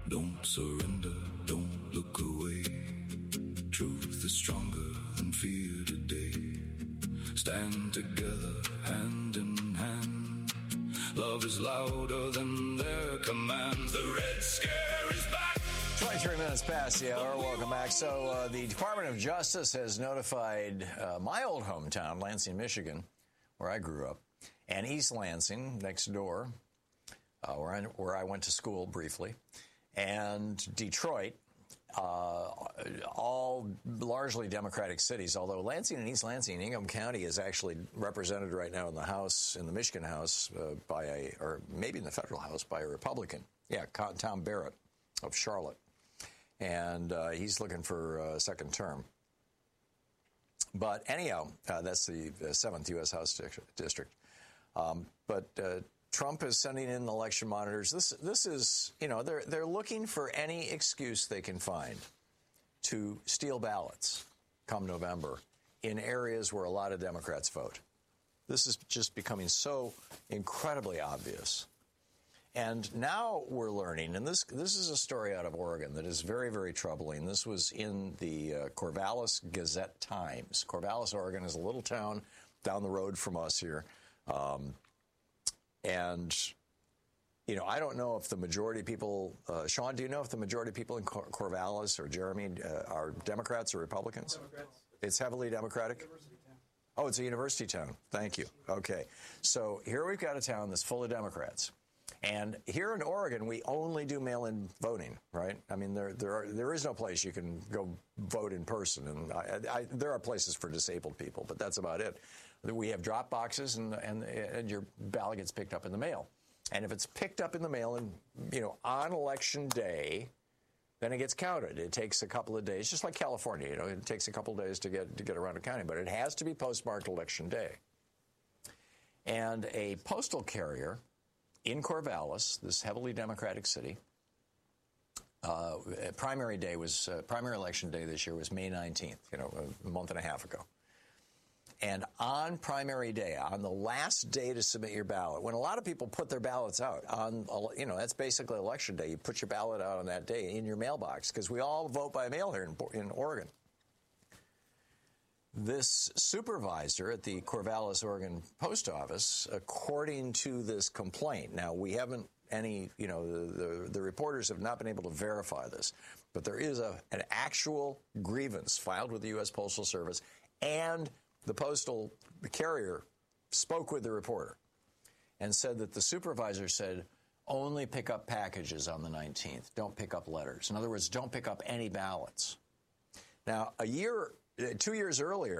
Don't surrender, don't look away. Truth is stronger than fear today. Stand together, hand in hand. Love is louder than their commands. The Red Scare is back. 23 minutes past the hour. Welcome back. So the Department of Justice has notified my old hometown, Lansing, Michigan, where I grew up, and East Lansing, next door, where I went to school briefly, and Detroit, all largely Democratic cities, although Lansing and East Lansing, Ingham County is actually represented right now in the House, in the Michigan House, or maybe in the federal House, by a Republican. Yeah, Tom Barrett of Charlotte. And he's looking for a second term. But anyhow, that's the 7th U.S. House District. But Trump is sending in election monitors. This is, they're looking for any excuse they can find to steal ballots come November in areas where a lot of Democrats vote. This is just becoming so incredibly obvious. And now we're learning, and this is a story out of Oregon that is very, very troubling. This was in the Corvallis Gazette-Times. Corvallis, Oregon is a little town down the road from us here. And, I don't know if the majority of people, Sean, do you know if the majority of people in Corvallis or Jeremy are Democrats or Republicans? Democrats. It's heavily Democratic? University town. Oh, it's a university town. Thank you. Okay. So here we've got a town that's full of Democrats. And here in Oregon, we only do mail-in voting, right? I mean, there is no place you can go vote in person. And there are places for disabled people, but that's about it. We have drop boxes, and your ballot gets picked up in the mail. And if it's picked up in the mail, and on election day, then it gets counted. It takes a couple of days, just like California. It takes a couple of days to get around to counting, but it has to be postmarked election day. And a postal carrier in Corvallis, this heavily Democratic city, primary election day this year was May 19th, a month and a half ago. And on primary day, on the last day to submit your ballot, when a lot of people put their ballots out on, that's basically election day. You put your ballot out on that day in your mailbox because we all vote by mail here in Oregon. This supervisor at the Corvallis, Oregon post office, according to this complaint, now we haven't the reporters have not been able to verify this, but there is an actual grievance filed with the U.S. Postal Service, and the carrier spoke with the reporter and said that the supervisor said, only pick up packages on the 19th. Don't pick up letters. In other words, don't pick up any ballots. Now, 2 years earlier,